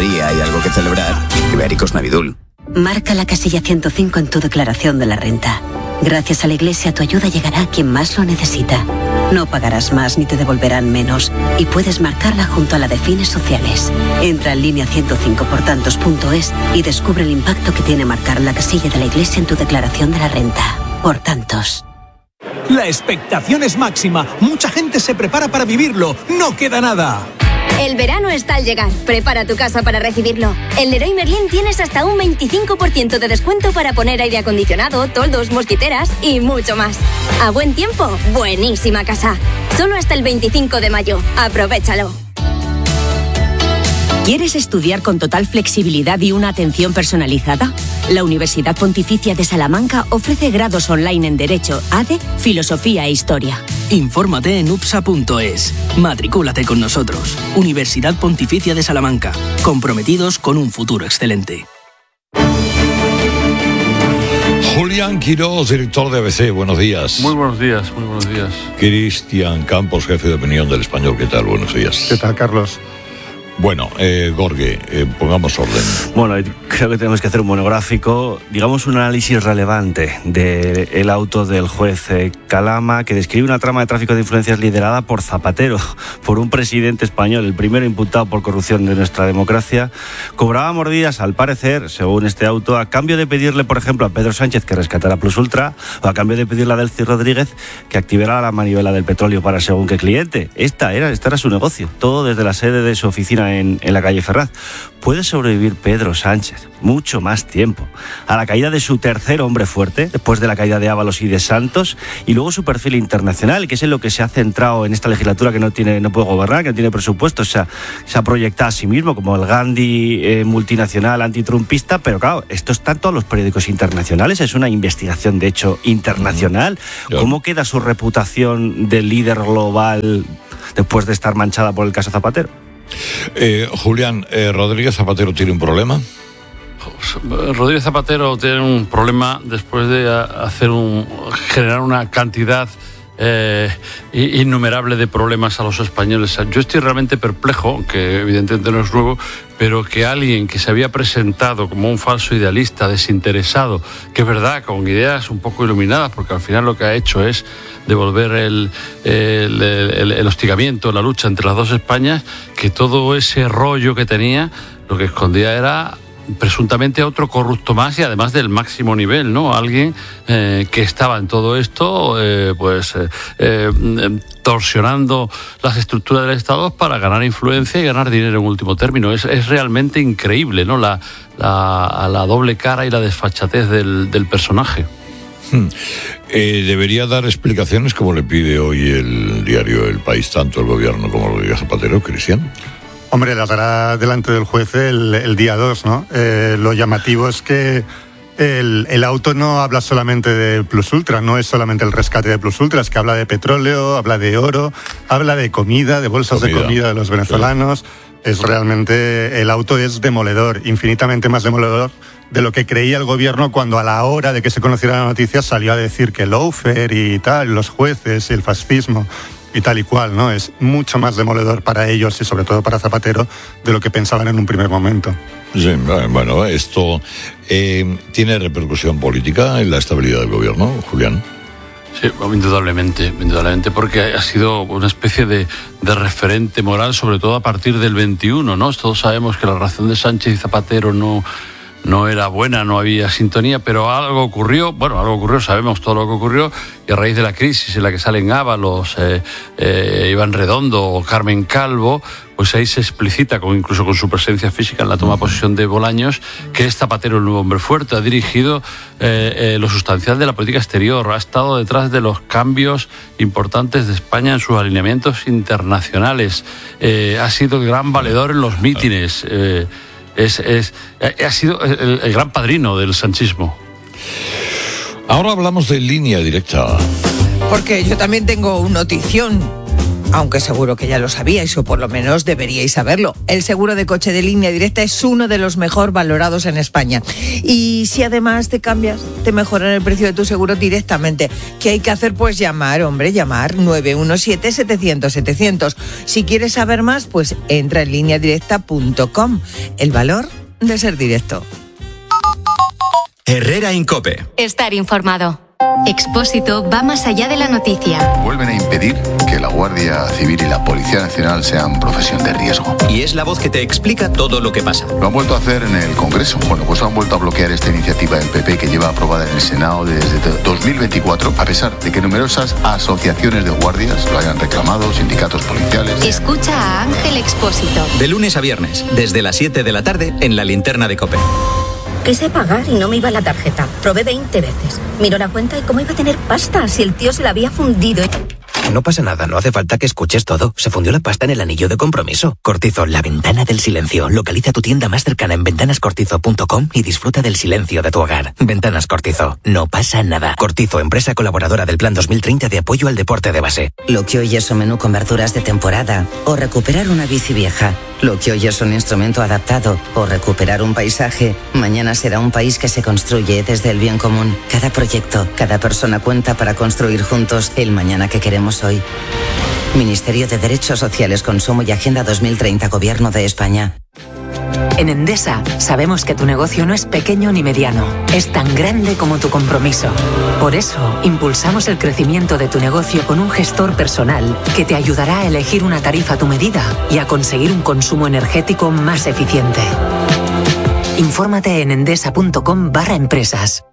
María hay algo que celebrar, Ibéricos Navidul. Marca la casilla 105 en tu declaración de la renta. Gracias a la Iglesia tu ayuda llegará a quien más lo necesita. No pagarás más ni te devolverán menos y puedes marcarla junto a la de fines sociales. Entra en línea 105portantos.es y descubre el impacto que tiene marcar la casilla de la Iglesia en tu declaración de la renta. Por tantos. La expectación es máxima. Mucha gente se prepara para vivirlo. No queda nada. El verano está al llegar. Prepara tu casa para recibirlo. En Leroy Merlin tienes hasta un 25% de descuento para poner aire acondicionado, toldos, mosquiteras y mucho más. A buen tiempo, buenísima casa. Solo hasta el 25 de mayo. Aprovéchalo. ¿Quieres estudiar con total flexibilidad y una atención personalizada? La Universidad Pontificia de Salamanca ofrece grados online en Derecho, ADE, Filosofía e Historia. Infórmate en upsa.es. Matricúlate con nosotros. Universidad Pontificia de Salamanca. Comprometidos con un futuro excelente. Julián Quirós, director de ABC, buenos días. Muy buenos días, muy buenos días. Cristian Campos, jefe de opinión del Español, ¿qué tal? Buenos días. ¿Qué tal, Carlos? Bueno, Gorge, pongamos orden. Bueno, creo que tenemos que hacer un monográfico, digamos un análisis relevante del auto del juez Calama, que describe una trama de tráfico de influencias liderada por Zapatero, por un presidente español, el primero imputado por corrupción de nuestra democracia. Cobraba mordidas, al parecer, según este auto, a cambio de pedirle, por ejemplo, a Pedro Sánchez que rescatara Plus Ultra, o a cambio de pedirle a Delcy Rodríguez que activara la manivela del petróleo para según qué cliente. Este era su negocio, todo desde la sede de su oficina en la calle Ferraz. ¿Puede sobrevivir Pedro Sánchez mucho más tiempo a la caída de su tercer hombre fuerte, después de la caída de Ábalos y de Santos, y luego su perfil internacional, que es en lo que se ha centrado en esta legislatura, que no puede gobernar, que no tiene presupuesto? Se ha proyectado a sí mismo como el Gandhi multinacional antitrumpista, pero claro, esto está en todos los periódicos internacionales, es una investigación de hecho internacional. ¿Cómo queda su reputación de líder global después de estar manchada por el caso Zapatero? Julián, ¿Rodríguez Zapatero tiene un problema? Rodríguez Zapatero tiene un problema después de generar una cantidad innumerable de problemas a los españoles. Yo estoy realmente perplejo, que evidentemente no es nuevo, pero que alguien que se había presentado como un falso idealista, desinteresado, que es verdad, con ideas un poco iluminadas, porque al final lo que ha hecho es devolver el hostigamiento, la lucha entre las dos Españas, que todo ese rollo que tenía, lo que escondía era presuntamente otro corrupto más, y además del máximo nivel, ¿no? Alguien que estaba en todo esto, torsionando las estructuras del Estado para ganar influencia y ganar dinero en último término. Es realmente increíble, ¿no? La doble cara y la desfachatez del personaje. Debería dar explicaciones, como le pide hoy el diario El País, tanto el gobierno como Rodríguez Zapatero, Cristian. Hombre, las hará delante del juez el día 2, ¿no? Lo llamativo es que el auto no habla solamente de Plus Ultra, no es solamente el rescate de Plus Ultra, es que habla de petróleo, habla de oro, habla de comida, de bolsas de comida de los venezolanos. Sí. Es realmente, el auto es demoledor, infinitamente más demoledor de lo que creía el gobierno cuando a la hora de que se conociera la noticia salió a decir que el lawfare y tal, los jueces y el fascismo y tal y cual, ¿no? Es mucho más demoledor para ellos y sobre todo para Zapatero de lo que pensaban en un primer momento. Sí, bueno, esto ¿tiene repercusión política en la estabilidad del gobierno, Julián? Sí, indudablemente, porque ha sido una especie de referente moral, sobre todo a partir del 21, ¿no? Todos sabemos que la relación de Sánchez y Zapatero no era buena, no había sintonía, pero algo ocurrió, sabemos todo lo que ocurrió, y a raíz de la crisis en la que salen Ábalos, Iván Redondo o Carmen Calvo, pues ahí se explicita, incluso con su presencia física en la toma de posesión de Bolaños, que es Zapatero el nuevo hombre fuerte. Ha dirigido lo sustancial de la política exterior, ha estado detrás de los cambios importantes de España en sus alineamientos internacionales, ha sido el gran valedor en los mítines, ha sido el gran padrino del sanchismo. Ahora hablamos de Línea Directa. Porque yo también tengo una notición. aunque seguro que ya lo sabíais o por lo menos deberíais saberlo. El seguro de coche de Línea Directa es uno de los mejor valorados en España. Y si además te cambias, te mejoran el precio de tu seguro directamente. ¿Qué hay que hacer? Pues llamar 917-700-700. Si quieres saber más, pues entra en lineadirecta.com. El valor de ser directo. Herrera Incope. Estar informado. Expósito va más allá de la noticia. Vuelven a impedir que la Guardia Civil y la Policía Nacional sean profesión de riesgo. Y es la voz que te explica todo lo que pasa. Lo han vuelto a hacer en el Congreso. Bueno, pues han vuelto a bloquear esta iniciativa del PP que lleva aprobada en el Senado desde 2024, a pesar de que numerosas asociaciones de guardias lo hayan reclamado, sindicatos policiales. Escucha a Ángel Expósito. De lunes a viernes, desde las 7 de la tarde, en la linterna de COPE. Quise pagar y no me iba la tarjeta. Probé 20 veces. Miro la cuenta y cómo iba a tener pasta si el tío se la había fundido. No pasa nada, no hace falta que escuches todo. Se fundió la pasta en el anillo de compromiso. Cortizo, la ventana del silencio. Localiza tu tienda más cercana en ventanascortizo.com y disfruta del silencio de tu hogar. Ventanas Cortizo, no pasa nada. Cortizo, empresa colaboradora del Plan 2030 de apoyo al deporte de base. Lo que hoy es un menú con verduras de temporada o recuperar una bici vieja. Lo que hoy es un instrumento adaptado o recuperar un paisaje, mañana será un país que se construye desde el bien común. Cada proyecto, cada persona cuenta para construir juntos el mañana que queremos hoy. Ministerio de Derechos Sociales, Consumo y Agenda 2030, Gobierno de España. En Endesa sabemos que tu negocio no es pequeño ni mediano, es tan grande como tu compromiso. Por eso, impulsamos el crecimiento de tu negocio con un gestor personal que te ayudará a elegir una tarifa a tu medida y a conseguir un consumo energético más eficiente. Infórmate en endesa.com/empresas.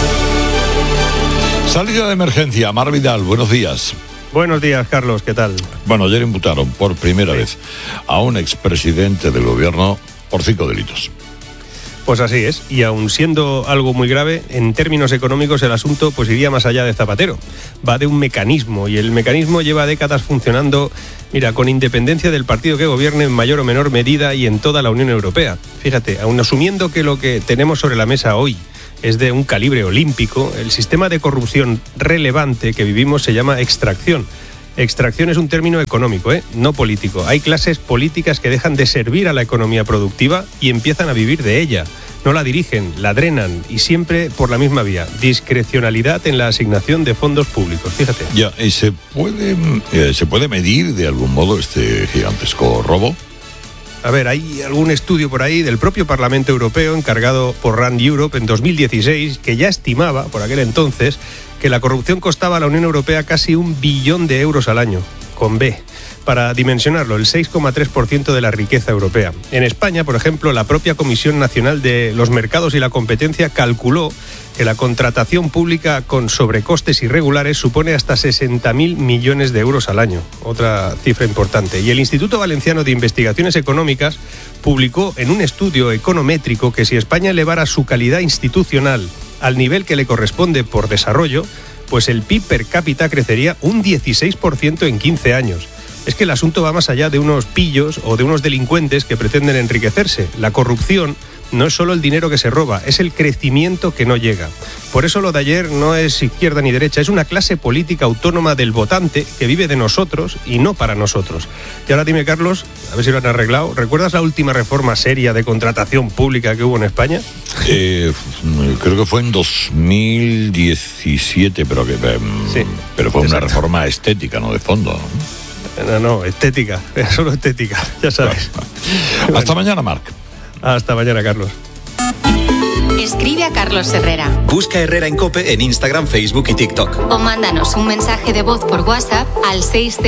Salida de emergencia, Mar Vidal, buenos días. Buenos días, Carlos, ¿qué tal? Bueno, ayer imputaron por primera vez a un expresidente del gobierno por 5 delitos. Pues así es, y aun siendo algo muy grave, en términos económicos el asunto pues iría más allá de Zapatero. Va de un mecanismo, y el mecanismo lleva décadas funcionando, mira, con independencia del partido que gobierne en mayor o menor medida y en toda la Unión Europea. Fíjate, aun asumiendo que lo que tenemos sobre la mesa hoy es de un calibre olímpico, el sistema de corrupción relevante que vivimos se llama extracción. Extracción es un término económico, no político. Hay clases políticas que dejan de servir a la economía productiva y empiezan a vivir de ella. No la dirigen, la drenan y siempre por la misma vía. Discrecionalidad en la asignación de fondos públicos, fíjate. Ya, ¿y se puede medir de algún modo este gigantesco robo? A ver, hay algún estudio por ahí del propio Parlamento Europeo encargado por Rand Europe en 2016 que ya estimaba, por aquel entonces, que la corrupción costaba a la Unión Europea casi 1 billón de euros al año, con B. Para dimensionarlo, el 6,3% de la riqueza europea. En España, por ejemplo, la propia Comisión Nacional de los Mercados y la Competencia calculó que la contratación pública con sobrecostes irregulares supone hasta 60.000 millones de euros al año. Otra cifra importante. Y el Instituto Valenciano de Investigaciones Económicas publicó en un estudio econométrico que si España elevara su calidad institucional al nivel que le corresponde por desarrollo, pues el PIB per cápita crecería un 16% en 15 años. Es que el asunto va más allá de unos pillos o de unos delincuentes que pretenden enriquecerse. La corrupción no es solo el dinero que se roba, es el crecimiento que no llega. Por eso lo de ayer no es izquierda ni derecha, es una clase política autónoma del votante que vive de nosotros y no para nosotros. Y ahora dime, Carlos, a ver si lo han arreglado, ¿recuerdas la última reforma seria de contratación pública que hubo en España? Creo que fue en 2017, pero fue una reforma estética, no de fondo. No, estética, solo estética, ya sabes. Hasta mañana, Marc. Hasta mañana, Carlos. Escribe a Carlos Herrera. Busca Herrera en COPE en Instagram, Facebook y TikTok. O mándanos un mensaje de voz por WhatsApp al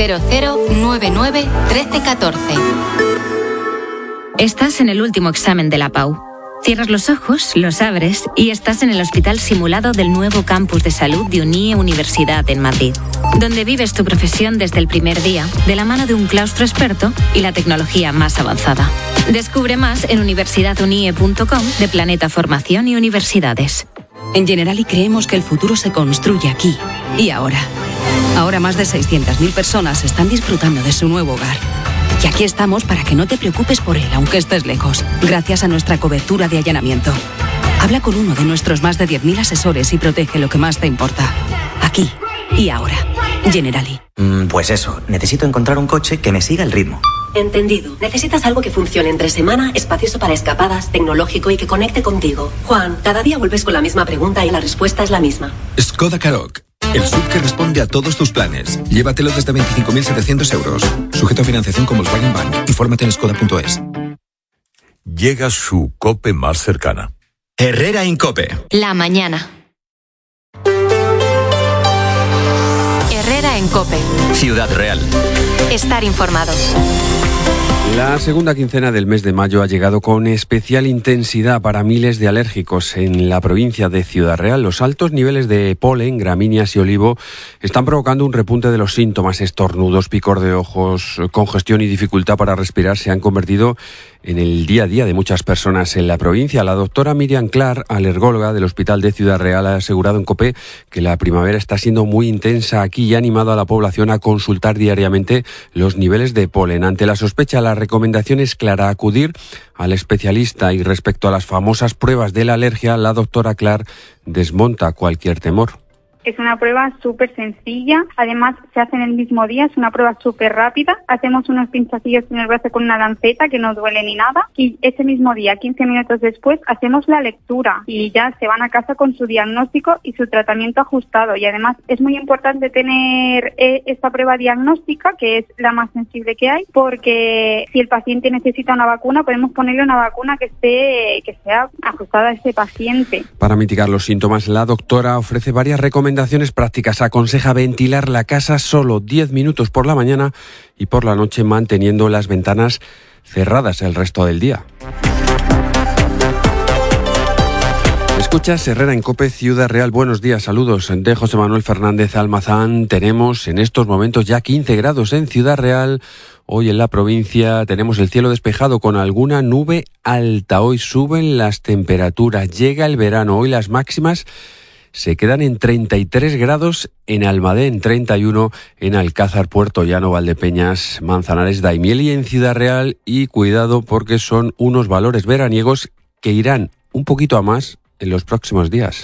600-99-1314. Estás en el último examen de la PAU. Cierras los ojos, los abres y estás en el hospital simulado del nuevo campus de salud de UNIE Universidad en Madrid, donde vives tu profesión desde el primer día, de la mano de un claustro experto y la tecnología más avanzada. Descubre más en universidadunie.com de Planeta Formación y Universidades. En Generali creemos que el futuro se construye aquí y ahora. Ahora más de 600.000 personas están disfrutando de su nuevo hogar. Y aquí estamos para que no te preocupes por él, aunque estés lejos, gracias a nuestra cobertura de allanamiento. Habla con uno de nuestros más de 10.000 asesores y protege lo que más te importa. Aquí y ahora. Generali. Pues eso, necesito encontrar un coche que me siga el ritmo. Entendido. Necesitas algo que funcione entre semana, espacioso para escapadas, tecnológico y que conecte contigo. Juan, cada día vuelves con la misma pregunta y la respuesta es la misma. Skoda Karoq. El SUV que responde a todos tus planes. Llévatelo desde 25.700 euros. Sujeto a financiación con Volkswagen Bank. Infórmate en skoda.es. Llega su COPE más cercana. Herrera Incope. La mañana. Herrera en COPE. Ciudad Real. Estar informado. La segunda quincena del mes de mayo ha llegado con especial intensidad para miles de alérgicos en la provincia de Ciudad Real. Los altos niveles de polen, gramíneas y olivo están provocando un repunte de los síntomas. Estornudos, picor de ojos, congestión y dificultad para respirar se han convertido en el día a día de muchas personas en la provincia. La doctora Miriam Clar, alergóloga del Hospital de Ciudad Real, ha asegurado en COPE que la primavera está siendo muy intensa aquí y ha animado a la población a consultar diariamente los niveles de polen. Ante la sospecha, la recomendación es clara: acudir al especialista. Y respecto a las famosas pruebas de la alergia, la doctora Clar desmonta cualquier temor. Es una prueba súper sencilla, además se hace en el mismo día, es una prueba súper rápida. Hacemos unos pinchacillos en el brazo con una lanceta que no duele ni nada y ese mismo día, 15 minutos después, hacemos la lectura y ya se van a casa con su diagnóstico y su tratamiento ajustado. Y además es muy importante tener esta prueba diagnóstica, que es la más sensible que hay, porque si el paciente necesita una vacuna, podemos ponerle una vacuna que sea ajustada a ese paciente. Para mitigar los síntomas, la doctora ofrece varias recomendaciones prácticas. Aconseja ventilar la casa solo 10 minutos por la mañana y por la noche, manteniendo las ventanas cerradas el resto del día. Escuchas Herrera en COPE, Ciudad Real. Buenos días, saludos de José Manuel Fernández Almazán. Tenemos en estos momentos ya 15 grados en Ciudad Real. Hoy en la provincia tenemos el cielo despejado con alguna nube alta. Hoy suben las temperaturas, llega el verano. Hoy las máximas se quedan en 33 grados en Almadén, 31 en Alcázar, Puerto Llano, Valdepeñas, Manzanares, Daimiel y en Ciudad Real. Y cuidado porque son unos valores veraniegos que irán un poquito a más en los próximos días.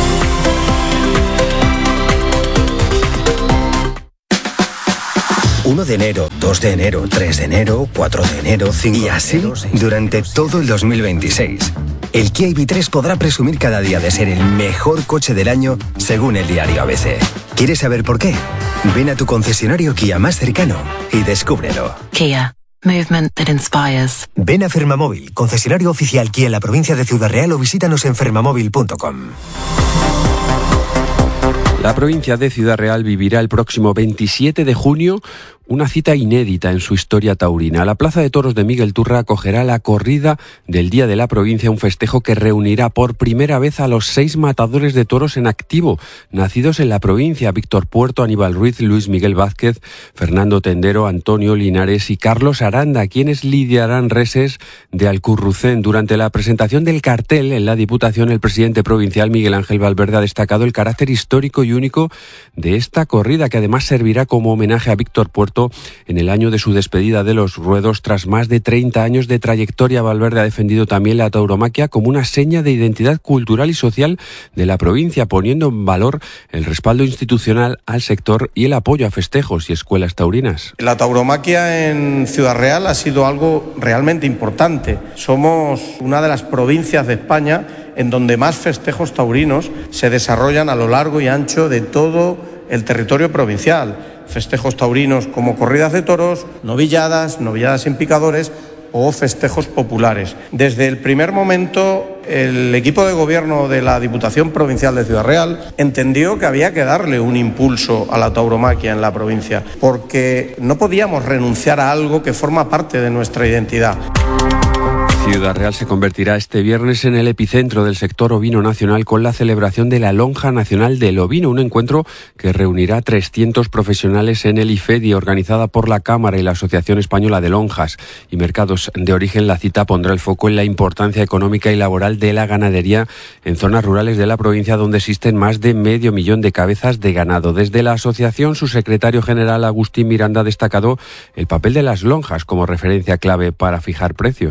...1 de enero, 2 de enero, 3 de enero, 4 de enero, 5 de enero... Y así durante todo el 2026. El Kia EV3 podrá presumir cada día de ser el mejor coche del año, según el diario ABC. ¿Quieres saber por qué? Ven a tu concesionario Kia más cercano y descúbrelo. Kia. Movement that inspires. Ven a Fermamóvil, concesionario oficial Kia en la provincia de Ciudad Real, o visítanos en fermamóvil.com. La provincia de Ciudad Real vivirá el próximo 27 de junio una cita inédita en su historia taurina. La Plaza de Toros de Miguel Turra acogerá la corrida del Día de la Provincia, un festejo que reunirá por primera vez a los 6 matadores de toros en activo, nacidos en la provincia: Víctor Puerto, Aníbal Ruiz, Luis Miguel Vázquez, Fernando Tendero, Antonio Linares y Carlos Aranda, quienes lidiarán reses de Alcurrucén. Durante la presentación del cartel en la Diputación, el presidente provincial Miguel Ángel Valverde ha destacado el carácter histórico y único de esta corrida, que además servirá como homenaje a Víctor Puerto en el año de su despedida de los ruedos. Tras más de 30 años de trayectoria, Valverde ha defendido también la tauromaquia como una seña de identidad cultural y social de la provincia, poniendo en valor el respaldo institucional al sector y el apoyo a festejos y escuelas taurinas. La tauromaquia en Ciudad Real ha sido algo realmente importante. Somos una de las provincias de España en donde más festejos taurinos se desarrollan a lo largo y ancho de todo el territorio provincial. Festejos taurinos como corridas de toros, novilladas sin picadores o festejos populares. Desde el primer momento, el equipo de gobierno de la Diputación Provincial de Ciudad Real entendió que había que darle un impulso a la tauromaquia en la provincia, porque no podíamos renunciar a algo que forma parte de nuestra identidad. Ciudad Real se convertirá este viernes en el epicentro del sector ovino nacional con la celebración de la Lonja Nacional del Ovino, un encuentro que reunirá a 300 profesionales en el IFEDI, organizada por la Cámara y la Asociación Española de Lonjas y Mercados de Origen. La cita pondrá el foco en la importancia económica y laboral de la ganadería en zonas rurales de la provincia, donde existen más de 500.000 de cabezas de ganado. Desde la asociación, su secretario general, Agustín Miranda, ha destacado el papel de las lonjas como referencia clave para fijar precios.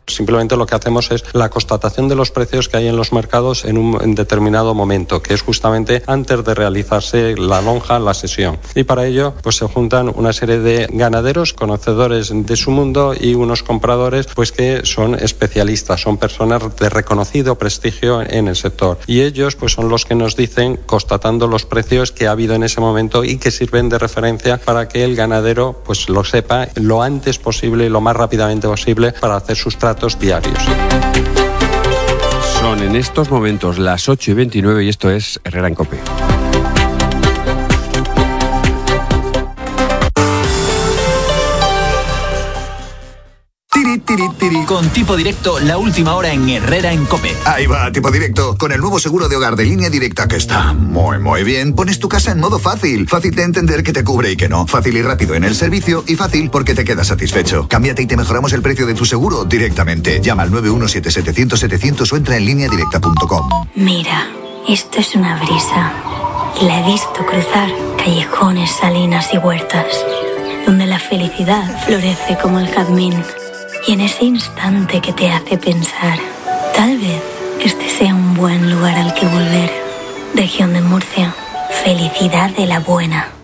Simplemente lo que hacemos es la constatación de los precios que hay en los mercados en determinado momento, que es justamente antes de realizarse la lonja, la sesión. Y para ello pues se juntan una serie de ganaderos conocedores de su mundo y unos compradores pues que son especialistas, son personas de reconocido prestigio en el sector. Y ellos pues son los que nos dicen, constatando los precios que ha habido en ese momento y que sirven de referencia para que el ganadero pues lo sepa lo antes posible y lo más rápidamente posible para hacer sus tratos diarios. Son en estos momentos las 8:29 y esto es Herrera en COPE. Con Tipo Directo, la última hora en Herrera en COPE. Ahí va, Tipo Directo, con el nuevo seguro de hogar de Línea Directa que está muy bien. Pones tu casa en modo fácil. Fácil de entender que te cubre y que no. Fácil y rápido en el servicio y fácil porque te quedas satisfecho. Cámbiate y te mejoramos el precio de tu seguro directamente. Llama al 917-700-700 o entra en lineadirecta.com. Mira, esto es una brisa. Y la he visto cruzar callejones, salinas y huertas, donde la felicidad florece como el jazmín. Y en ese instante que te hace pensar, tal vez este sea un buen lugar al que volver. Región de Murcia, felicidad de la buena.